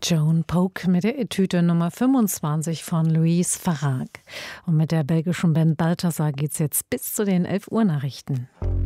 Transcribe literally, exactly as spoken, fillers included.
Joan Poke mit der Etüde Nummer fünfundzwanzig von Louise Farag. Und mit der belgischen Band Balthasar geht's jetzt bis zu den elf Uhr Nachrichten.